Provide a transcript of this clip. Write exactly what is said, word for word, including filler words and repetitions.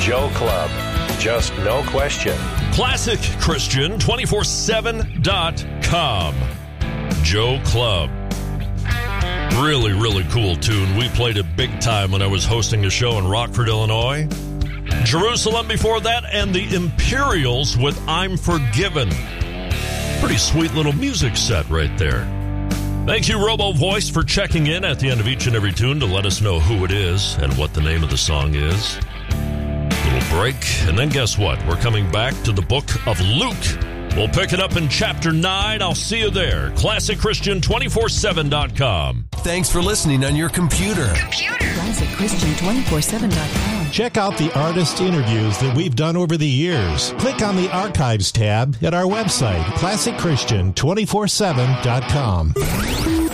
Joe Club. Just no question. Classic Christian two four seven dot com. Joe Club. Really, really cool tune. We played it big time when I was hosting a show in Rockford, Illinois. Jerusalem before that, and the Imperials with I'm Forgiven. Pretty sweet little music set right there. Thank you, Robo Voice, for checking in at the end of each and every tune to let us know who it is and what the name of the song is. Little break, and then guess what? We're coming back to the book of Luke. We'll pick it up in chapter nine. I'll see you there. Classic Christian two four seven dot com. Thanks for listening on your computer. Computer. Classic Christian two four seven dot com. Check out the artist interviews that we've done over the years. Click on the Archives tab at our website, classic christian two four seven dot com.